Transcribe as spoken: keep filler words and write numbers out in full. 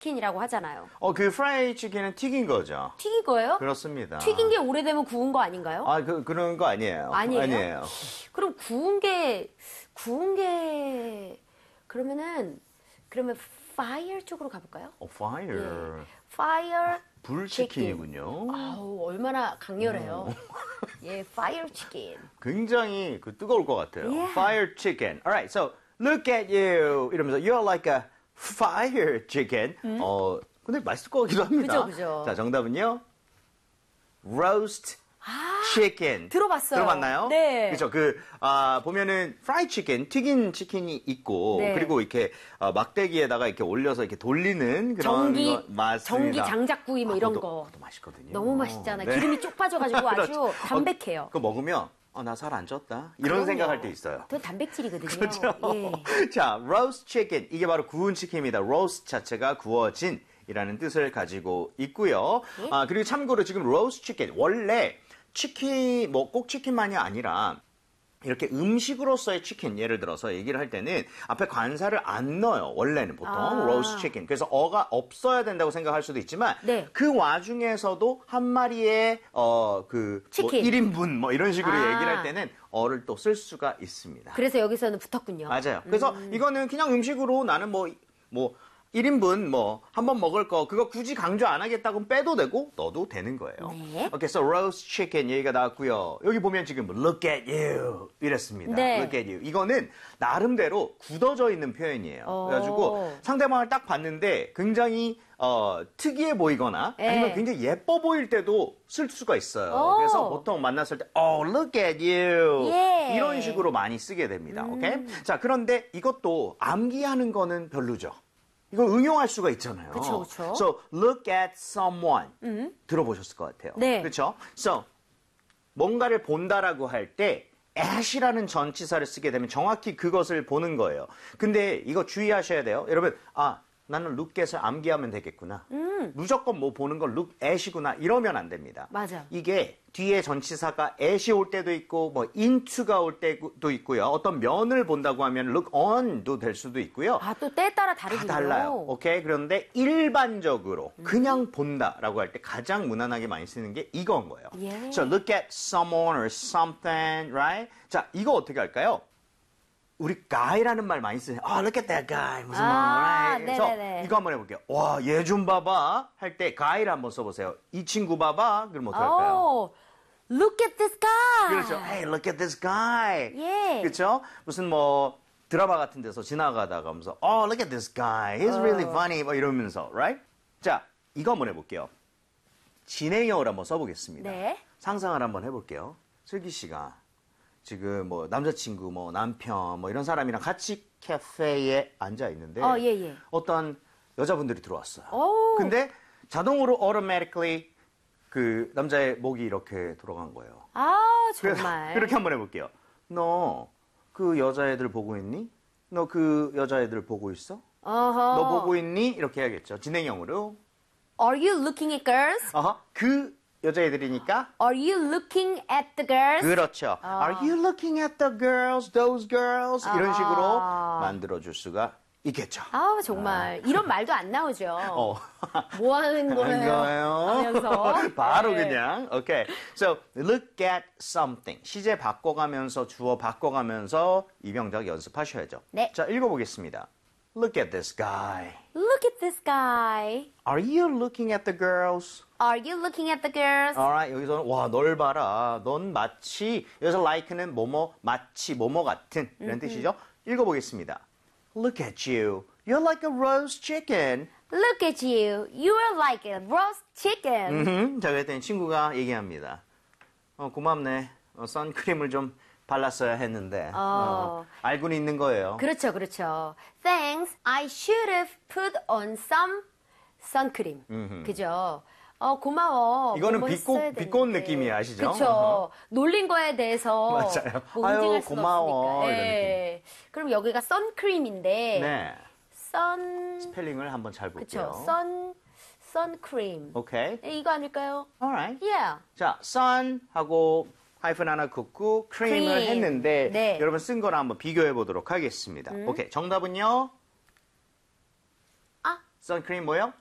치킨이라고 하잖아요. 어, 그 프라이 치킨은 튀긴 거죠? 튀긴 거예요? 그렇습니다. 튀긴 게 오래되면 구운 거 아닌가요? 아, 그, 그런 거 아니에요. 아니에요? 아니에요. 그럼 구운 게, 구운 게, 그러면은, 그러면 fire 쪽으로 가볼까요? 어, fire. 예. fire 불치킨이군요. 아우, 얼마나 강렬해요. 예, fire chicken. 굉장히 그 뜨거울 것 같아요. Yeah. Fire chicken. Alright, so look at you. 이러면서 you're like a fire chicken. 음? 어, 근데 맛있을 것 같기도 합니다. 그죠, 그죠. 자, 정답은요. roast 아, chicken. 들어봤어요. 들어봤나요? 네. 그렇죠. 그 아, 보면은 프라이 치킨, 튀긴 치킨이 있고 네. 그리고 이렇게 어, 막대기에다가 이렇게 올려서 이렇게 돌리는 그런 전기, 거 맞습니다. 전기 장작구이 뭐 아, 이런 그것도, 거. 그것도 맛있거든요. 너무 맛있잖아요. 네. 기름이 쪽 빠져가지고 아주 그렇죠. 담백해요. 어, 그거 먹으면 어, 나 살 안 쪘다. 이런 그럼요. 생각할 때 있어요. 또 단백질이거든요. 그렇죠. 예. 자, roast chicken. 이게 바로 구운 치킨입니다. roast 자체가 구워진 이라는 뜻을 가지고 있고요. 예? 아, 그리고 참고로 지금 roast chicken. 원래 치킨, 뭐 꼭 치킨만이 아니라 이렇게 음식으로서의 치킨, 예를 들어서 얘기를 할 때는 앞에 관사를 안 넣어요. 원래는 보통 아. roast chicken. 그래서 어가 없어야 된다고 생각할 수도 있지만 네. 그 와중에서도 한 마리의 어, 그 뭐 치킨. 일 인분 뭐 이런 식으로 아. 얘기를 할 때는 어를 또 쓸 수가 있습니다. 그래서 여기서는 붙었군요. 맞아요. 그래서 음. 이거는 그냥 음식으로 나는 뭐, 뭐, 일 인분 뭐, 한 번 먹을 거, 그거 굳이 강조 안 하겠다고 빼도 되고, 넣어도 되는 거예요. 네. 오케이, so roast chicken 얘기가 나왔고요. 여기 보면 지금 look at you 이랬습니다. 네. look at you. 이거는 나름대로 굳어져 있는 표현이에요. 오. 그래가지고 상대방을 딱 봤는데 굉장히 어, 특이해 보이거나 네. 아니면 굉장히 예뻐 보일 때도 쓸 수가 있어요. 오. 그래서 보통 만났을 때, oh, look at you. 예. 이런 식으로 많이 쓰게 됩니다. 음. 오케이? 자, 그런데 이것도 암기하는 거는 별로죠. 이걸 응용할 수가 있잖아요. 그쵸, 그쵸. So, look at someone. 들어보셨을 것 같아요. 네. 그렇죠? So, 뭔가를 본다라고 할 때 at이라는 전치사를 쓰게 되면 정확히 그것을 보는 거예요. 근데 이거 주의하셔야 돼요. 여러분, 아, 나는 look at을 암기하면 되겠구나. 음. 무조건 뭐 보는 걸 look at이구나. 이러면 안 됩니다. 맞아. 이게 뒤에 전치사가 at이 올 때도 있고 뭐 into가 올 때도 있고요. 어떤 면을 본다고 하면 look on도 될 수도 있고요. 아, 또 때에 따라 다 다르군요. 달라요. 오케이? 그런데 일반적으로 그냥 본다라고 할 때 가장 무난하게 많이 쓰는 게 이건 거예요. 예. So look at someone or something, right? 자, 이거 어떻게 할까요? 우리 guy라는 말 많이 쓰요 아, look at that guy. 무슨 아, 말, right? 그래서 네네네. 이거 한번 해볼게요. 와, 얘 좀 봐봐. 할 때 guy를 한번 써보세요. 이 친구 봐봐. 그럼 어떻게 할까요? 오, look at this guy. 그렇죠. Hey, look at this guy. 예. 그렇죠? 무슨 뭐 드라마 같은 데서 지나가다가 하면서 Oh, look at this guy. He's really 어. funny. 뭐 이러면서, right? 자, 이거 한번 해볼게요. 진행형을 한번 써보겠습니다. 네. 상상을 한번 해볼게요. 슬기 씨가 지금 뭐 남자친구, 뭐 남편, 뭐 이런 사람이랑 같이 카페에 앉아 있는데 어, 예, 예. 어떤 여자분들이 들어왔어요. 오. 근데 자동으로 automatically 그 남자의 목이 이렇게 돌아간 거예요. 아, 그래서 정말. 그렇게 한번 해볼게요. 너 그 여자애들 보고 있니? 너 그 여자애들 보고 있어? 어허. 너 보고 있니? 이렇게 해야겠죠. 진행형으로. Are you looking at girls? 어허, 그 여자애들이니까. Are you looking at the girls? 그렇죠. Are you looking at the girls, those girls? 이런 식으로 아. 만들어줄 수가 있겠죠. 아, 정말. 이런 말도 안 나오죠. 어. 뭐 하는 거예요? 하면서. 바로 네. 그냥. 오케이. So, look at something. 시제 바꿔가면서 주어 바꿔가면서 이병작 연습하셔야죠. 네. 자, 읽어보겠습니다. Look at this guy. Look at this guy. Are you looking at the girls? Are you looking at the girls? Alright, 여기서는 와, 널 봐라. 넌 마치 여기서 like는 뭐뭐 마치 뭐뭐 같은 이런 뜻이죠. 읽어보겠습니다. Look at you. You're like a roast chicken. Look at you. You are like a roast chicken. 음, 자, 그랬더니 친구가 얘기합니다. 어, 고맙네. 어, 선크림을 좀 발랐어야 했는데. 어. 어, 알고는 있는 거예요. 그렇죠, 그렇죠. Thanks. I should have put on some sun cream. 그죠? 어, 고마워. 이거는 뭐뭐 비꼬- 했어야 비꼬은 되는데. 느낌이에요, 아시죠? 그렇죠. 어허. 놀린 거에 대해서 맞아요. 뭐 아유, 응징할 수는 고마워, 없으니까. 이런 예. 그럼 여기가 선크림인데 네. 선 스펠링을 한번 잘 볼게요. 그렇죠. 선 선크림. 오케이. 예, 이거 아닐까요? Alright. Yeah. 자, sun 하고 하이픈 하나 긋고 크림을 크림. 했는데 네. 여러분 쓴 거랑 한번 비교해 보도록 하겠습니다. 오케이. 정답은요? 아, 선크림 뭐요?